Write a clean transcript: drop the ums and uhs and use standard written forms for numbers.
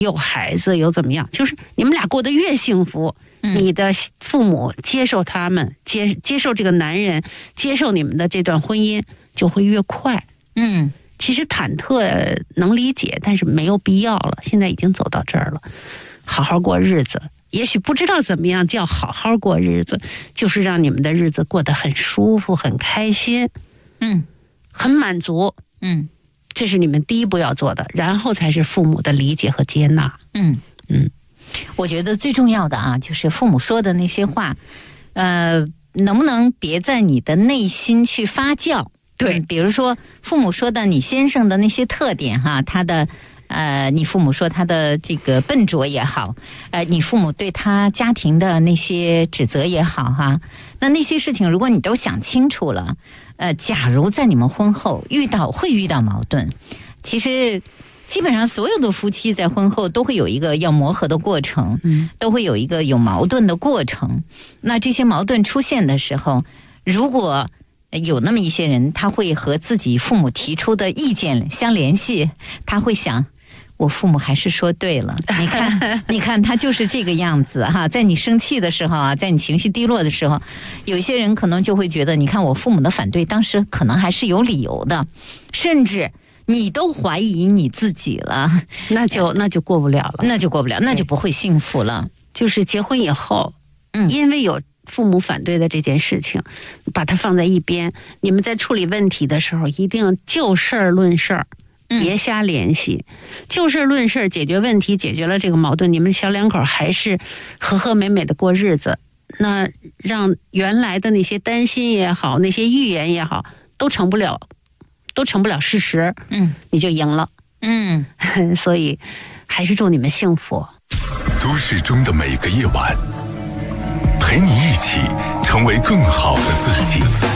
有孩子有怎么样，就是你们俩过得越幸福，你的父母接受他们，接受这个男人，接受你们的这段婚姻就会越快。其实忐忑能理解，但是没有必要了，现在已经走到这儿了，好好过日子。也许不知道怎么样叫好好过日子，就是让你们的日子过得很舒服很开心，很满足，这是你们第一步要做的，然后才是父母的理解和接纳。 我觉得最重要的啊，就是父母说的那些话，能不能别在你的内心去发酵？对，比如说父母说的你先生的那些特点哈，他的你父母说他的这个笨拙也好，你父母对他家庭的那些指责也好哈，那些事情如果你都想清楚了，假如在你们婚后会遇到矛盾，其实基本上所有的夫妻在婚后都会有一个要磨合的过程，都会有一个有矛盾的过程。那这些矛盾出现的时候，如果有那么一些人，他会和自己父母提出的意见相联系，他会想，我父母还是说对了，你看他就是这个样子哈。在你生气的时候啊，在你情绪低落的时候，有一些人可能就会觉得，你看我父母的反对当时可能还是有理由的，甚至你都怀疑你自己了， 那就过不了了， 那就不会幸福了。 就是结婚以后，因为有父母反对的这件事情，把它放在一边，你们在处理问题的时候一定就事儿论事儿，别瞎联系，就事论事解决问题，解决了这个矛盾，你们小两口还是和和美美的过日子，那让原来的那些担心也好，那些预言也好，都成不了事实，你就赢了。所以还是祝你们幸福。 都市中的每个夜晚，陪你一起成为更好的自己。